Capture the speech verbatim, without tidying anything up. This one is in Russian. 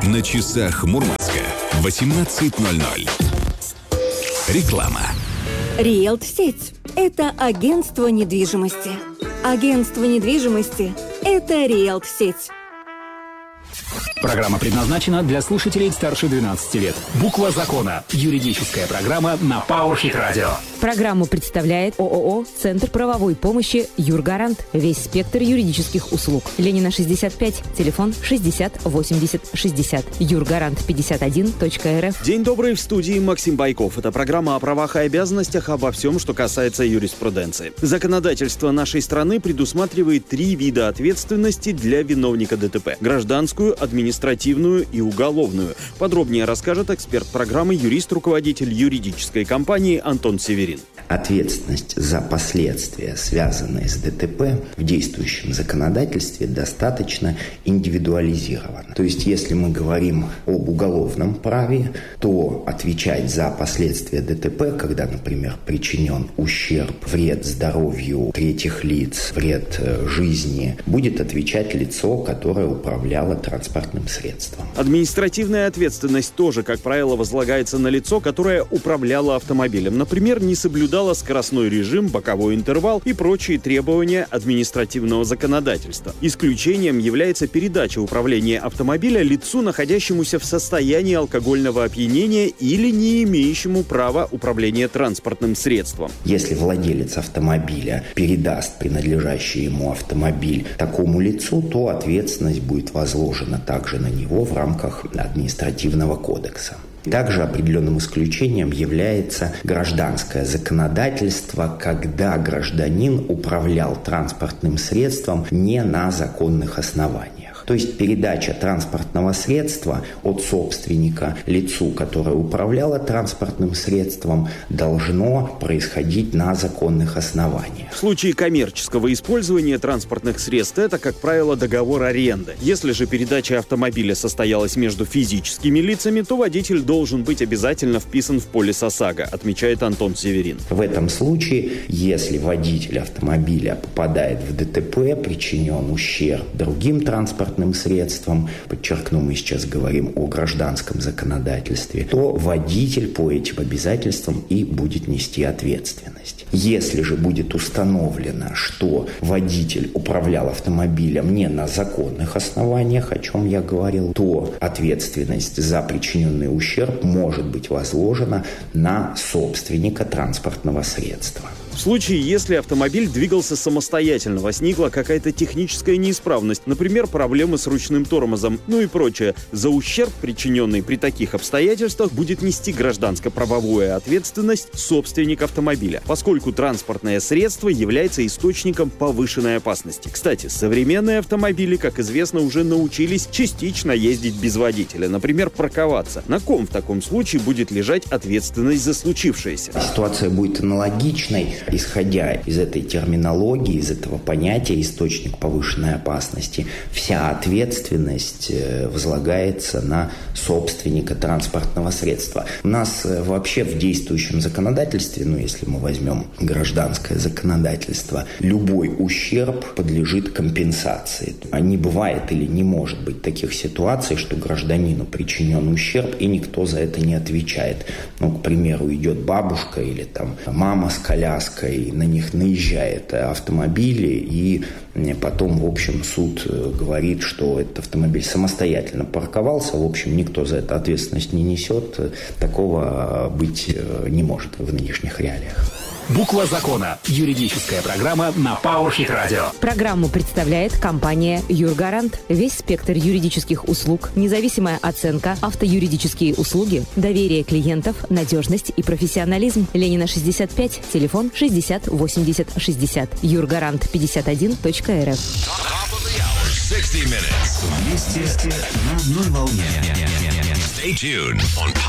На часах Мурманска восемнадцать ноль ноль. Реклама. Риэлт-сеть – это агентство недвижимости. Агентство недвижимости – это Риэлт-сеть. Программа предназначена для слушателей старше двенадцати лет. Буква закона. Юридическая программа на PowerHit Radio. Программу представляет ООО «Центр правовой помощи Юргарант». Весь спектр юридических услуг. Ленина, шестьдесят пять, телефон шестьдесят восемьдесят шестьдесят. Юргарант пятьдесят один точка эр эф. День добрый, в студии Максим Байков. Это программа о правах и обязанностях, обо всем, что касается юриспруденции. Законодательство нашей страны предусматривает три вида ответственности для виновника ДТП: гражданскую, административную и уголовную. Подробнее расскажет эксперт программы, юрист-руководитель юридической компании Антон Северин. Ответственность за последствия, связанные с ДТП, в действующем законодательстве достаточно индивидуализирована. То есть, если мы говорим об уголовном праве, то отвечать за последствия ДТП, когда, например, причинен ущерб, вред здоровью третьих лиц, вред жизни, будет отвечать лицо, которое управляло транспортным средством. Административная ответственность тоже, как правило, возлагается на лицо, которое управляло автомобилем. Например, не соблюдало скоростной режим, боковой интервал и прочие требования административного законодательства. Исключением является передача управления автомобиля лицу, находящемуся в состоянии алкогольного опьянения или не имеющему права управления транспортным средством. Если владелец автомобиля передаст принадлежащий ему автомобиль такому лицу, то ответственность будет возложена также на него в рамках административного кодекса. Также определенным исключением является гражданское законодательство, когда гражданин управлял транспортным средством не на законных основаниях. То есть передача транспортного средства от собственника лицу, которое управляло транспортным средством, должно происходить на законных основаниях. В случае коммерческого использования транспортных средств это, как правило, договор аренды. Если же передача автомобиля состоялась между физическими лицами, то водитель должен быть обязательно вписан в полис ОСАГО, отмечает Антон Северин. В этом случае, если водитель автомобиля попадает в ДТП, причинен ущерб другим транспортным средствам, подчеркну, мы сейчас говорим о гражданском законодательстве, то водитель по этим обязательствам и будет нести ответственность. Если же будет установлено, что водитель управлял автомобилем не на законных основаниях, о чем я говорил, то ответственность за причиненный ущерб может быть возложена на собственника транспортного средства. В случае, если автомобиль двигался самостоятельно, возникла какая-то техническая неисправность, например, проблемы с ручным тормозом, ну и прочее, за ущерб, причиненный при таких обстоятельствах, будет нести гражданско-правовую ответственность собственник автомобиля, поскольку транспортное средство является источником повышенной опасности. Кстати, современные автомобили, как известно, уже научились частично ездить без водителя, например, парковаться. На ком в таком случае будет лежать ответственность за случившееся? Ситуация будет аналогичной. Исходя из этой терминологии, из этого понятия «источник повышенной опасности», вся ответственность возлагается на собственника транспортного средства. У нас вообще в действующем законодательстве, ну если мы возьмем гражданское законодательство, любой ущерб подлежит компенсации. А не бывает или не может быть таких ситуаций, что гражданину причинен ущерб и никто за это не отвечает. Ну, к примеру, идет бабушка или там мама с коляской, и на них наезжает автомобили, и потом, в общем, суд говорит, что этот автомобиль самостоятельно парковался, в общем, никто за это ответственность не несет. Такого быть не может в нынешних реалиях. Буква закона. Юридическая программа на PowerHit Radio. Программу представляет компания Юргарант. Весь спектр юридических услуг, независимая оценка, автоюридические услуги, доверие клиентов, надежность и профессионализм. Ленина, шестьдесят пять, телефон шестьдесят восемьдесят шестьдесят. Юргарант пятьдесят один точка эр эф. шестьдесят минут. Вместе на одной волне. Stay tuned on